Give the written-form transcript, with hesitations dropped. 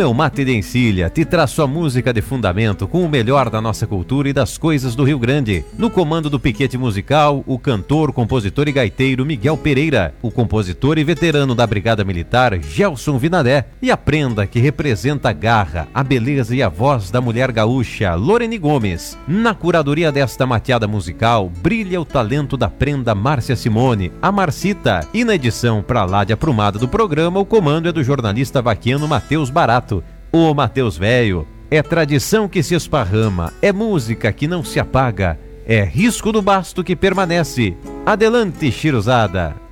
Meu Mate de Encilha te traz sua música de fundamento com o melhor da nossa cultura e das coisas do Rio Grande. No comando do piquete musical, o cantor, compositor e gaiteiro Miguel Pereira, o compositor e veterano da Brigada Militar Gelson Vinadé e a prenda que representa a garra, a beleza e a voz da mulher gaúcha Lorene Gomes. Na curadoria desta mateada musical, brilha o talento da prenda Márcia Simone, a Marcita, e na edição pra lá de aprumada do programa, o comando é do jornalista vaquiano Matheus Barato. Ô Matheus Velho, é tradição que se esparrama, é música que não se apaga, é risco do basto que permanece. Adelante, Chiruzada!